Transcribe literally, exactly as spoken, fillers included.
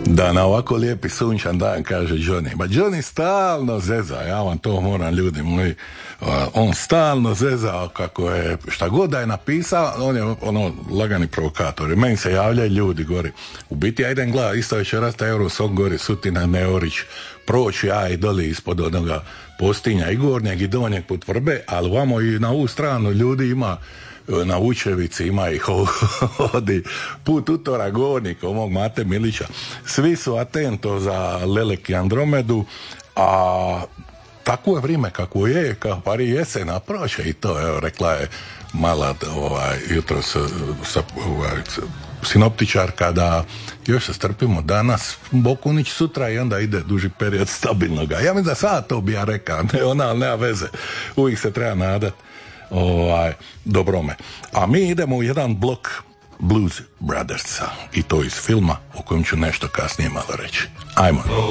Da, na ovako lijepi sunčan dan, kaže Johnny. Ma Johnny stalno zeza, ja vam to moram, ljudi moji. Uh, on stalno zeza kako je, šta god da je napisao, on je ono lagani provokator. Meni se javljaju ljudi gori. U biti ja idem gleda, isto večeras taj Eurosong gori, Sutina Neorić, proći ja i doli ispod onoga postinja i gornjeg i donjeg put vrbe, ali vamo i na ovu stranu ljudi ima na Vučevici, ima ih ovdje put utora govornika ovog Mate Milića. Svi su atento za Lelek i Andromedu, a takvo je vrijeme kako je, kao pari jesena proće i to, evo, rekla je mala ovaj, jutro sa, sa ovaj, sinoptičarka da još se strpimo danas, Bokunić sutra i onda ide duži period stabilnoga. Ja mislim da sad to bi ja rekao, ne ona, ali nema veze. Uvijek se treba nadat ovaj, dobrome. A mi idemo u jedan blok Blues Brothersa i to iz filma o kojem ću nešto kasnije malo reći. Ajmo.